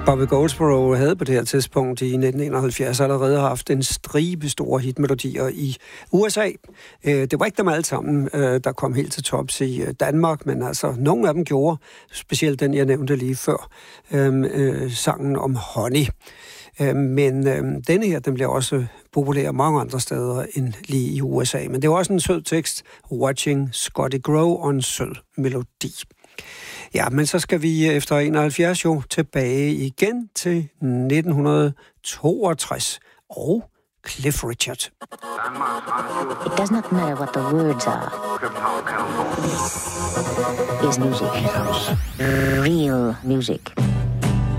Bobby Goldsboro havde på det her tidspunkt i 1971 allerede haft en stribe store hitmelodier i USA. Det var ikke dem alle sammen, der kom helt til tops i Danmark, men altså nogle af dem gjorde, specielt den, jeg nævnte lige før, sangen om Honey. Men denne her, den bliver også populær mange andre steder end lige i USA. Men det var også en sød tekst, Watching Scotty Grow, og en sød melodi. Ja, men så skal vi efter 71 jo tilbage igen til 1962 og Cliff Richard. It does not matter what the words are. This is music. Real music.